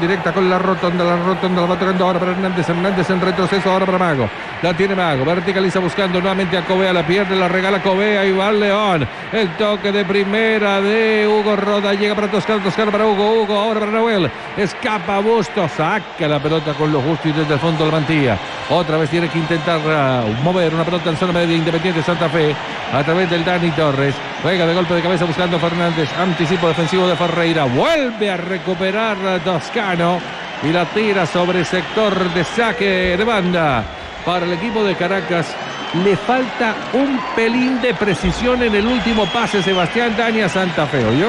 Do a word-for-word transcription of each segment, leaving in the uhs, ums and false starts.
directa con la rotonda, la rotonda la va tocando ahora para Hernández, Hernández en retroceso ahora para Mago, la tiene Mago, verticaliza buscando nuevamente a Covea, la pierde, la regala Covea y va León, el toque de primera de Hugo Roda, llega para Toscano, Toscano para Hugo, Hugo ahora para Nahuel, escapa Bustos, saca la pelota con lo justo y desde el fondo la Mantilla, otra vez tiene que intentar uh, mover una pelota en zona media, Independiente Santa Fe, a través del Dani Torres, juega de golpe de cabeza buscando a Fernández, anticipo defensivo de Ferreira, vuelve a recuperar a Toscano y la tira sobre el sector de saque de banda para el equipo de Caracas. Le falta un pelín de precisión en el último pase Sebastián Dani a Santa Fe, ¿oyó?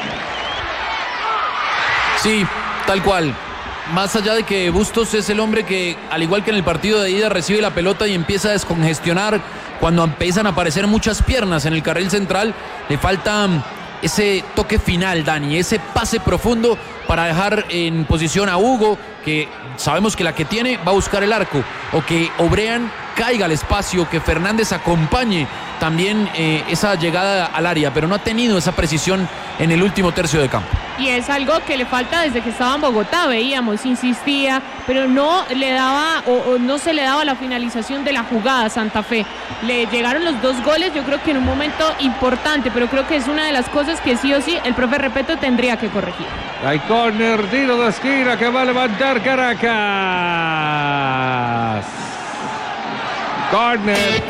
Sí, tal cual. Más allá de que Bustos es el hombre que, al igual que en el partido de ida, recibe la pelota y empieza a descongestionar cuando empiezan a aparecer muchas piernas en el carril central, le falta ese toque final, Dani, ese pase profundo para dejar en posición a Hugo, que sabemos que la que tiene va a buscar el arco, o que Obrean caiga al espacio, que Fernández acompañe también eh, esa llegada al área, pero no ha tenido esa precisión en el último tercio de campo. Y es algo que le falta desde que estaba en Bogotá, veíamos, insistía, pero no le daba o, o no se le daba la finalización de la jugada a Santa Fe. Le llegaron los dos goles, yo creo que en un momento importante, pero creo que es una de las cosas que sí o sí el profe Repeto tendría que corregir. Hay córner, tiro de esquina que va a levantar Caracas. Córner.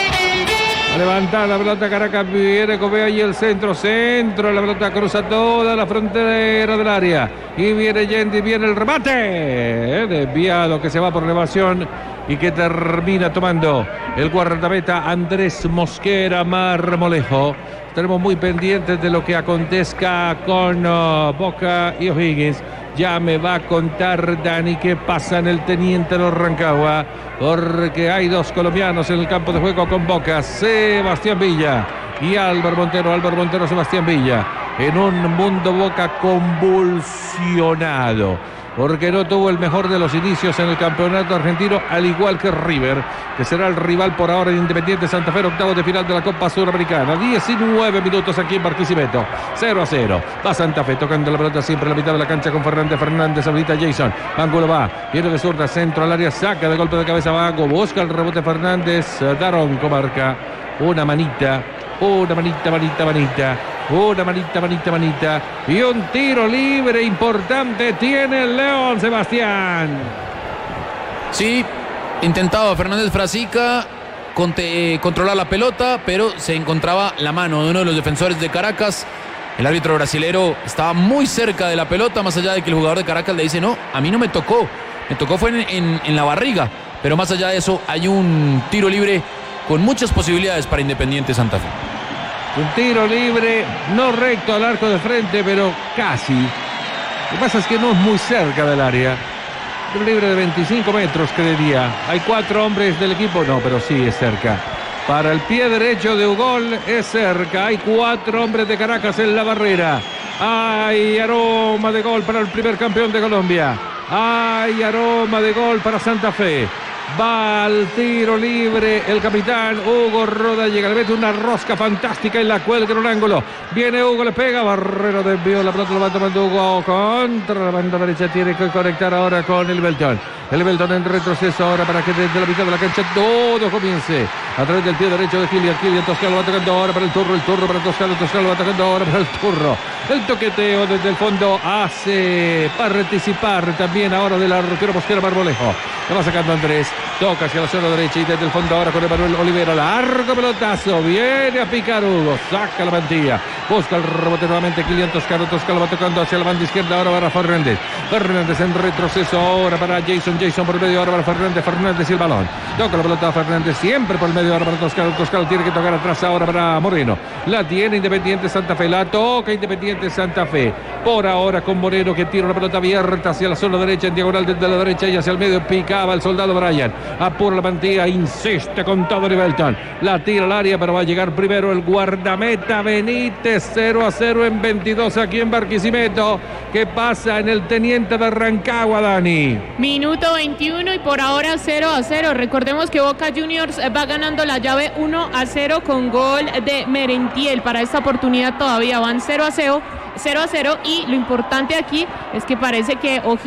A levantar la pelota Caracas, viene Covea y el centro, centro, la pelota cruza toda la frontera del área y viene Yendi, viene el remate, eh, desviado que se va por elevación y que termina tomando el guardameta Andrés Mosquera Marmolejo. Estaremos muy pendientes de lo que acontezca con uh, Boca y O'Higgins. Ya me va a contar Dani qué pasa en el Teniente de Rancagua, porque hay dos colombianos en el campo de juego con Boca, Sebastián Villa y Álvaro Montero, Álvaro Montero, Sebastián Villa, en un mundo Boca convulsionado, porque no tuvo el mejor de los inicios en el campeonato argentino, al igual que River, que será el rival por ahora de Independiente Santa Fe, octavos de final de la Copa Sudamericana. diecinueve minutos aquí en Barquisimeto, cero a cero. Va Santa Fe tocando la pelota siempre en la mitad de la cancha con Fernández. Fernández, ahorita Jason. Ángulo va, viene de zurda, centro al área, saca de golpe de cabeza Vago, busca el rebote Fernández. Daronco marca una manita, una manita, manita, manita. Una manita, manita, manita. Y un tiro libre importante tiene el León, Sebastián. Sí, intentaba Fernández Frasica conte, eh, controlar la pelota, pero se encontraba la mano de uno de los defensores de Caracas. El árbitro brasilero estaba muy cerca de la pelota, más allá de que el jugador de Caracas le dice, no, a mí no me tocó. Me tocó fue en, en, en la barriga. Pero más allá de eso, hay un tiro libre con muchas posibilidades para Independiente Santa Fe. Un tiro libre, no recto al arco de frente, pero casi. Lo que pasa es que no es muy cerca del área. Un libre de veinticinco metros, creería. Hay cuatro hombres del equipo, no, pero sí es cerca. Para el pie derecho de Ugol es cerca. Hay cuatro hombres de Caracas en la barrera. Hay aroma de gol para el primer campeón de Colombia. Hay aroma de gol para Santa Fe. Va al tiro libre el capitán Hugo Roda, llega, le mete una rosca fantástica y la cuelga en un ángulo. Viene Hugo, le pega, Barrero desvió, la pelota lo va tomando Hugo contra la banda derecha, tiene que conectar ahora con el Belton. El Belton en retroceso ahora para que desde la mitad de la cancha todo comience. A través del pie derecho de Kilian, Kilian Toscano va tocando ahora para el Turro, el Turro para Toscano, Toscano va tocando ahora para el Turro. El toqueteo desde el fondo hace participar también ahora del arquero Mosquera Marmolejo. Le va sacando Andrés. Toca hacia la zona derecha y desde el fondo ahora con Emanuel Olivera. Largo pelotazo. Viene a picar Hugo. Saca la mantilla. Busca el rebote nuevamente. Kilian Toscano. Toscano va tocando hacia la banda izquierda. Ahora para Fernández. Fernández en retroceso. Ahora para Jason. Jason por medio. Ahora para Fernández. Fernández y el balón. Toca la pelota a Fernández. Siempre por medio. Ahora para Toscano. Toscano tiene que tocar atrás ahora para Moreno. La tiene Independiente Santa Fe. La toca Independiente Santa Fe. Por ahora con Moreno que tira la pelota abierta hacia la zona derecha. En diagonal desde la derecha y hacia el medio. Picaba el soldado Brian. Apura la mantilla, insiste con todo Belton. La tira al área, pero va a llegar primero el guardameta Benítez. Cero a cero en veintidós aquí en Barquisimeto. ¿Qué pasa en el Teniente de Rancagua, Dani? Minuto veintiuno y por ahora cero a cero. Recordemos que Boca Juniors va ganando la llave uno a cero con gol de Merentiel. Para esta oportunidad todavía van cero a cero. cero a cero y lo importante aquí es que parece que O'Higgins